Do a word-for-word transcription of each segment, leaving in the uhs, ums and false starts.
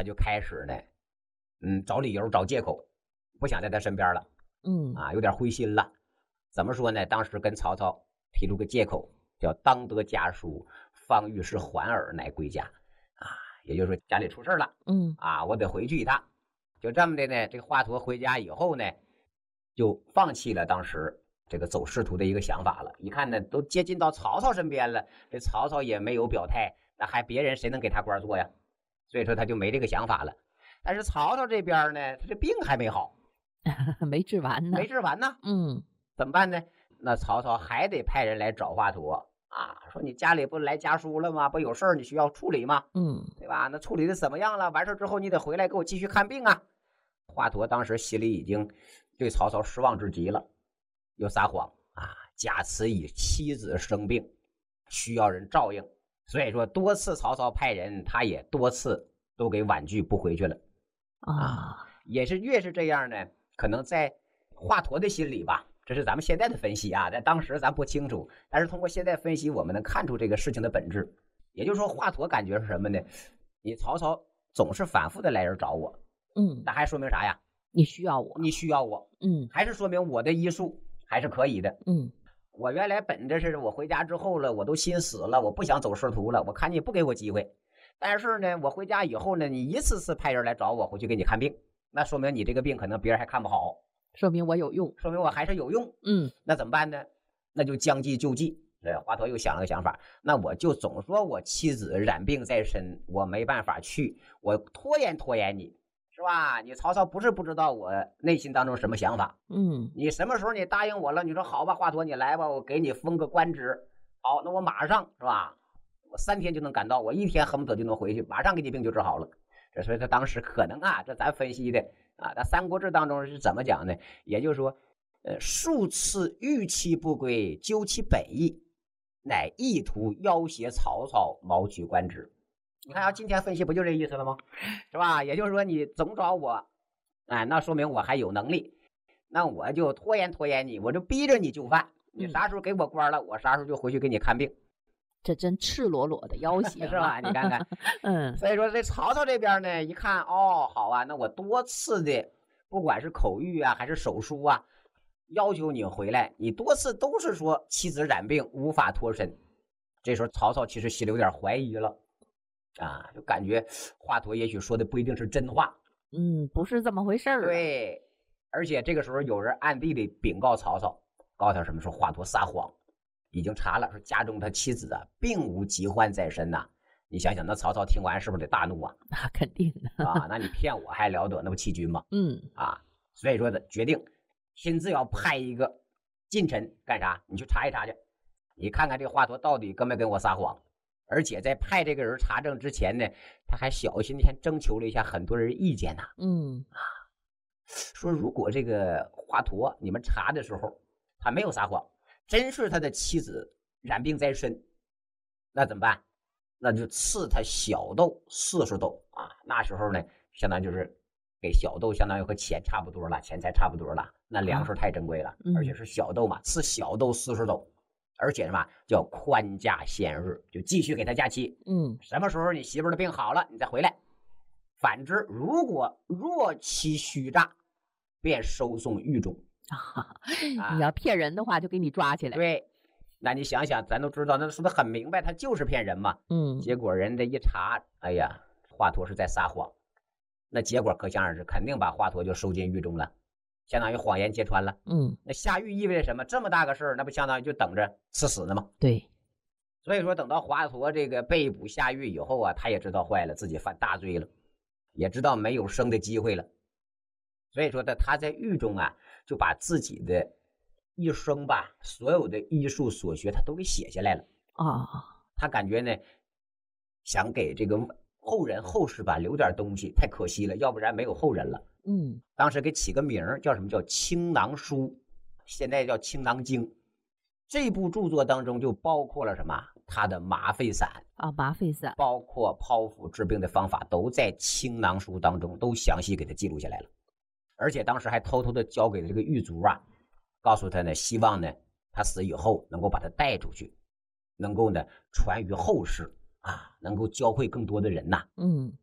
他就开始呢，嗯，找理由找借口，不想在他身边了， 嗯啊，有点灰心了。怎么说呢？当时跟曹操提出个借口，叫当得家书，方欲是还尔，乃归家。啊，也就是说家里出事了， 嗯啊，我得回去一趟。就这么的呢，这个华佗回家以后呢，就放弃了当时这个走仕途的一个想法了。一看呢，都接近到曹操身边了，这曹操也没有表态，那还别人谁能给他官做呀？所以说他就没这个想法了。但是曹操这边呢，他这病还没好， 没治完呢。 没治完呢， 嗯怎么办呢？那曹操还得派人来找华佗啊，说你家里不来家书了吗？不有事儿你需要处理吗？ 嗯对吧？那处理的怎么样了？完事之后你得回来给我继续看病啊。华佗当时心里已经对曹操失望至极了，又撒谎啊，假辞以妻子生病，需要人照应。所以说多次曹操派人，他也多次都给婉拒不回去了啊。也是越是这样呢，可能在华佗的心里吧，这是咱们现在的分析啊，在当时咱不清楚，但是通过现在分析，我们能看出这个事情的本质。也就是说，华佗感觉是什么呢？你曹操总是反复的来人找我， 嗯， 那还说明啥呀？ 你需要我， 你需要我， 嗯还是说明我的医术还是可以的。 嗯我原来本着是我回家之后了，我都心死了，我不想走仕途了，我看你不给我机会。但是呢，我回家以后呢，你一次次派人来找我回去给你看病，那说明你这个病可能别人还看不好， 说明我有用， 说明我还是有用。 嗯那怎么办呢？那就将计就计。对，华佗又想了个想法，那我就总说我妻子染病在身，我没办法去，我拖延拖延你，是吧？你曹操不是不知道我内心当中什么想法， 嗯你什么时候你答应我了？你说好吧，华佗你来吧，我给你封个官职。好，那我马上是吧？我三天就能赶到，我一天恨不得就能回去，马上给你病就治好了。这所以他当时可能啊，这咱分析的啊，在《三国志》当中是怎么讲呢？也就是说，呃，数次逾期不归，究其本意，乃意图要挟曹操，谋取官职。你看啊，今天分析不就这意思了吗？是吧？也就是说，你总找我，哎，那说明我还有能力，那我就拖延拖延你，我就逼着你就范。你啥时候给我官了，我啥时候就回去给你看病。 这真赤裸裸的要挟是吧？你看看， 嗯， 所以说这曹操这边呢，一看哦，好啊，那我多次的，不管是口谕啊，还是手书啊，要求你回来，你多次都是说妻子染病无法脱身。这时候曹操其实心里有点怀疑了，啊，就感觉华佗也许说的不一定是真话， 嗯，不是这么回事儿。 对，而且这个时候有人暗地里禀告曹操，告诉他什么？说华佗撒谎。已经查了，说家中他妻子啊，并无疾患在身呐、啊。你想想，那曹操听完是不是得大怒啊？ 那肯定的啊，那你骗我还了得？那不欺君吗？ 嗯啊，所以说的决定亲自要派一个近臣干啥？你去查一查去，你看看这华佗到底跟没跟我撒谎。而且在派这个人查证之前呢，他还小心先征求了一下很多人意见呐、啊。 嗯啊，说如果这个华佗你们查的时候他没有撒谎，真是他的妻子染病在身，那怎么办？那就赐他小豆四十斗啊！那时候呢，相当于就是给小豆，相当于和钱差不多了，钱财差不多了。那粮食太珍贵了，啊嗯、而且是小豆嘛，赐小豆四十斗，而且什么叫宽假限日，就继续给他假期。 嗯， 什么时候你媳妇的病好了，你再回来。反之，如果若其虚诈，便收送狱中。 啊，你要骗人的话，就给你抓起来。 对，那你想想，咱都知道，那说的很明白，他就是骗人嘛。 嗯， 结果人家一查，哎呀，华佗是在撒谎，那结果可想而知，肯定把华佗就收进狱中了，相当于谎言揭穿了。 嗯， 那下狱意味着什么？这么大个事儿，那不相当于就等着赐死呢吗？ 对。 所以说，等到华佗这个被捕下狱以后啊，他也知道坏了，自己犯大罪了，也知道没有生的机会了。所以说，他在狱中啊，就把自己的一生吧，所有的医术所学，他都给写下来了啊、哦。 他感觉呢，想给这个后人后世吧留点东西，太可惜了，要不然没有后人了。 嗯， 当时给起个名叫什么？叫《青囊书》，现在叫《青囊经》。这部著作当中就包括了什么？他的麻沸散啊，麻沸散， 包括剖腹治病的方法，都在《青囊书》当中都详细给他记录下来了。而且当时还偷偷的交给了这个狱卒啊，告诉他呢，希望呢他死以后能够把他带出去，能够呢传于后世啊，能够教会更多的人呐。 嗯，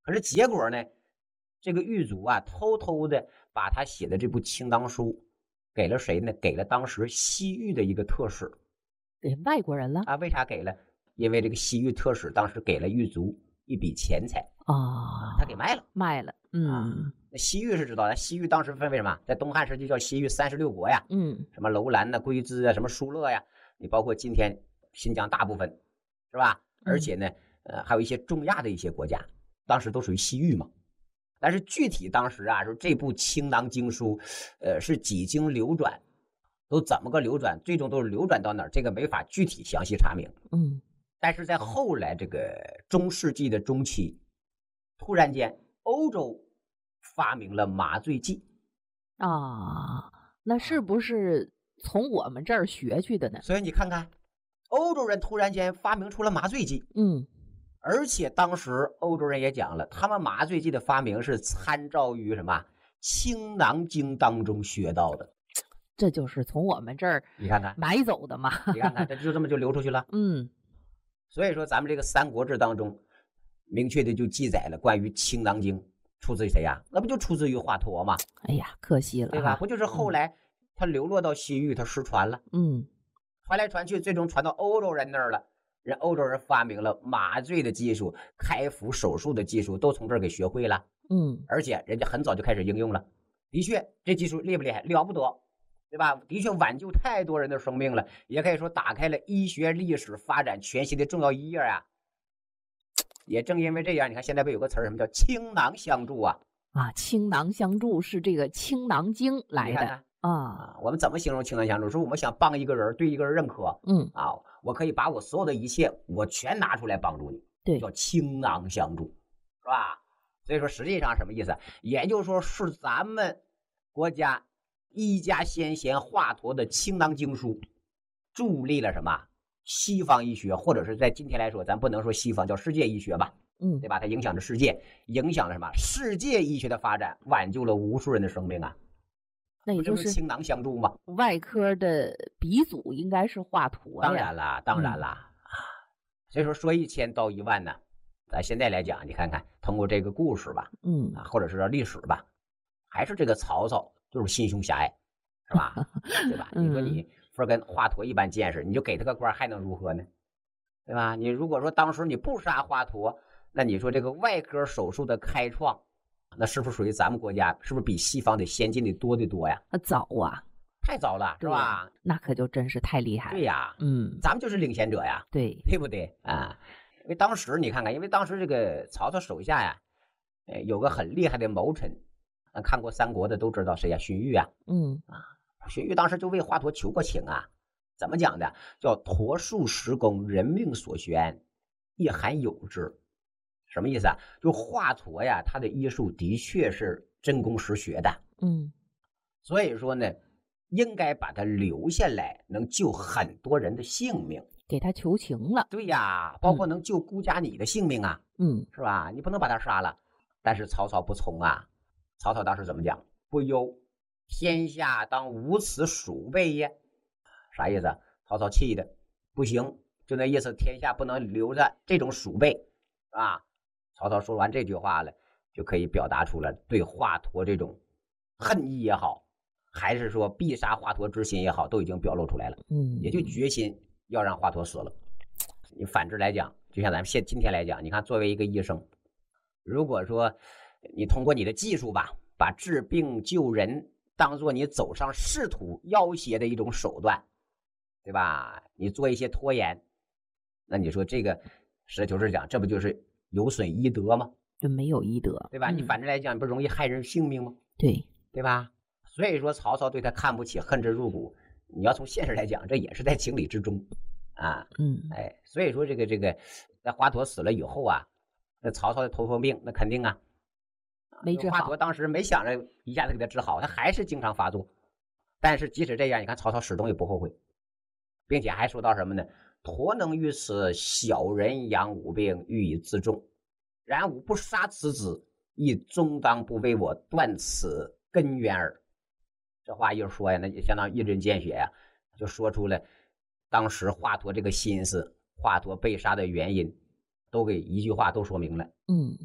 可是结果呢，这个狱卒啊，偷偷的把他写的这部清囊书给了谁呢？给了当时西域的一个特使， 给外国人了啊？为啥给了？因为这个西域特使当时给了狱卒一笔钱财啊， 他给卖了， 卖了。嗯， 啊、那西域是知道的，西域当时分为什么？在东汉时期叫西域三十六国呀， 嗯， 什么楼兰呐、龟兹啊，什么疏勒呀，你包括今天新疆大部分，是吧？而且呢，呃，还有一些中亚的一些国家，当时都属于西域嘛。但是具体当时啊，说这部清囊经书，呃，是几经流转，都怎么个流转，最终都是流转到哪儿，这个没法具体详细查明。 嗯， 但是在后来这个中世纪的中期，突然间欧洲发明了麻醉剂啊，那是不是从我们这儿学去的呢？ 所以你看看，欧洲人突然间发明出了麻醉剂， 嗯， 而且当时欧洲人也讲了，他们麻醉剂的发明是参照于什么《清囊经》当中学到的， 这就是从我们这儿你看看买走的嘛。 你看看，这就这么就流出去了。 嗯， 所以说咱们这个《三国志》当中，明确的就记载了关于《清囊经》出自于谁呀？那不就出自于华佗吗？ 哎呀，可惜了， 对吧？不就是后来他流落到西域，他失传了， 嗯， 传来传去，最终传到欧洲人那儿了。人欧洲人发明了麻醉的技术，开腹手术的技术都从这儿给学会了。 嗯， 而且人家很早就开始应用了。的确，这技术厉不厉害？了不得，对吧？的确挽救太多人的生命了，也可以说打开了医学历史发展全新的重要一页啊。也正因为这样，你看现在不有个词儿什么叫倾囊相助啊？ 啊，倾囊相助是这个《清囊经》来的。 你看看啊， 啊，我们怎么形容倾囊相助？说我们想帮一个人，对一个人认可， 嗯啊，我可以把我所有的一切，我全拿出来帮助你， 对， 叫倾囊相助，是吧？所以说实际上什么意思？也就是说是咱们国家医家先贤华佗的清囊经书，助力了什么？西方医学，或者是在今天来说，咱不能说西方，叫世界医学吧， 嗯， 对吧？它影响着世界，影响了什么？世界医学的发展，挽救了无数人的生命啊！ 那也就是倾囊相助嘛。 外科的鼻祖应该是华佗呀。 当然啦，当然啦，啊、嗯，所以说说一千道一万呢，咱现在来讲，你看看通过这个故事吧， 嗯啊，或者是历史吧，还是这个曹操就是心胸狭隘，是吧？对吧？你说你说跟华佗一般见识，你就给他个官还能如何呢？对吧？你如果说当时你不杀华佗，那你说这个外科手术的开创，那是不是属于咱们国家？是不是比西方的先进的多得多呀？ 早啊， 太早了，是吧？ 那可就真是太厉害了。 对呀， 嗯， 咱们就是领先者呀， 对， 对不对啊？因为当时你看看，因为当时这个曹操手下呀，呃，有个很厉害的谋臣，看过三国的都知道谁呀？荀彧啊， 嗯啊，荀彧当时就为华佗求过情啊，怎么讲的？叫驼树石工，人命所悬，亦罕有之。什么意思啊？就华佗呀，他的医术的确是真功实学的， 嗯， 所以说呢，应该把他留下来，能救很多人的性命。 给他求情了。 对呀，包括能救孤家你的性命啊， 嗯， 是吧？你不能把他杀了。但是曹操不从啊，曹操当时怎么讲？不忧，天下当无此鼠辈也。啥意思啊？曹操气的不行，就那意思，天下不能留着这种鼠辈啊。曹操说完这句话了，就可以表达出了对华佗这种恨意也好，还是说必杀华佗之心也好，都已经表露出来了。 嗯， 也就决心要让华佗死了。你反之来讲，就像咱们现今天来讲，你看作为一个医生，如果说你通过你的技术吧，把治病救人当做你走上仕途要挟的一种手段，对吧？你做一些拖延，那你说这个实事求是讲，这不就是有损医德吗？ 就没有医德， 对吧？ 嗯、 你反之来讲，你不容易害人性命吗？ 对， 对吧？所以说曹操对他看不起，恨之入骨。你要从现实来讲，这也是在情理之中啊。 嗯， 哎，所以说这个这个，在华佗死了以后啊，那曹操的头风病，那肯定啊， 没治好。 华佗当时没想着一下子给他治好，他还是经常发作。但是即使这样，你看曹操始终也不后悔，并且还说到什么呢？佗能于此小人养吾病，欲以自重。然吾不杀此子，亦终当不为我断此根源耳。这话一说呀，那就相当于一针见血呀，就说出了当时华佗这个心思，华佗被杀的原因，都给一句话都说明了。 嗯，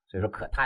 所以说可叹。